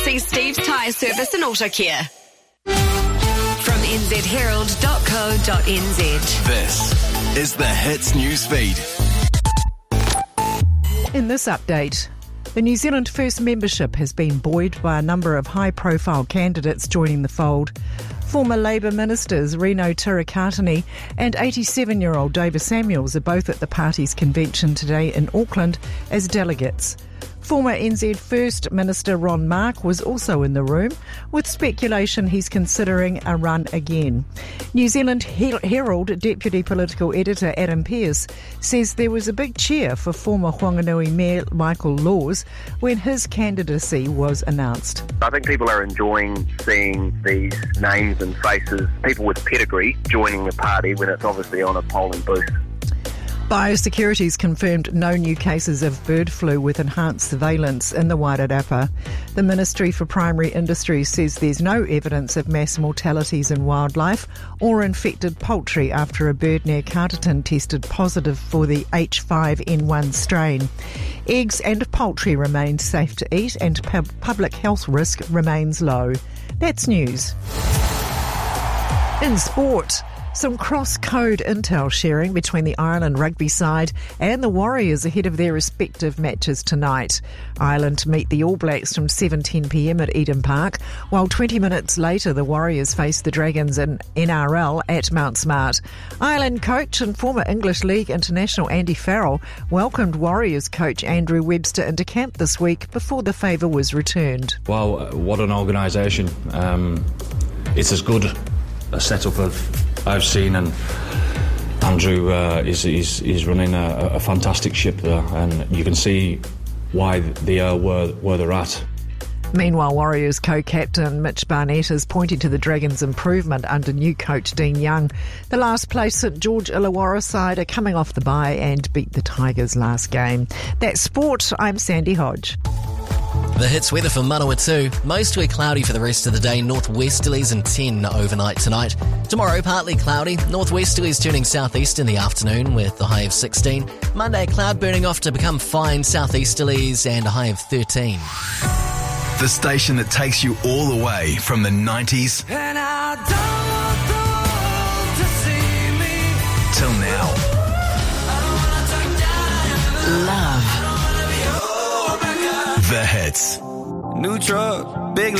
See Steve's Tyre Service and Auto Care. From nzherald.co.nz. This is the Hits News Feed. In this update, the New Zealand First membership has been buoyed by a number of high-profile candidates joining the fold. Former Labour ministers Rino Tirakatini and 87-year-old David Samuels are both at the party's convention today in Auckland as delegates. Former NZ First Minister Ron Mark was also in the room, with speculation he's considering a run again. New Zealand Herald Deputy Political Editor Adam Pearce says there was a big cheer for former Whanganui Mayor Michael Laws when his candidacy was announced. I think people are enjoying seeing these names and faces, people with pedigree, joining the party when it's obviously on a polling booth. Biosecurity's confirmed no new cases of bird flu with enhanced surveillance in the Wairarapa. The Ministry for Primary Industries says there's no evidence of mass mortalities in wildlife or infected poultry after a bird near Carterton tested positive for the H5N1 strain. Eggs and poultry remain safe to eat and public health risk remains low. That's news. In sport, some cross-code intel sharing between the Ireland rugby side and the Warriors ahead of their respective matches tonight. Ireland meet the All Blacks from 7:10pm at Eden Park, while 20 minutes later the Warriors face the Dragons in NRL at Mount Smart. Ireland coach and former English League international Andy Farrell welcomed Warriors coach Andrew Webster into camp this week before the favour was returned. Wow, what an organisation. It's as good a setup I've seen, and Andrew is running a fantastic ship there, and you can see why they are where they're at. Meanwhile, Warriors co-captain Mitch Barnett is pointing to the Dragons' improvement under new coach Dean Young. The last place St George Illawarra side are coming off the bye and beat the Tigers last game. That's sport. I'm Sandy Hodge. The Hits weather for Manawatu. Mostly cloudy for the rest of the day. Northwesterlies and 10 overnight tonight. Tomorrow, partly cloudy. Northwesterlies turning southeast in the afternoon with a high of 16. Monday, cloud burning off to become fine southeasterlies and a high of 13. The station that takes you all the way from the 90s And I don't want the world to see me. till now. Love. The Hits. New truck, big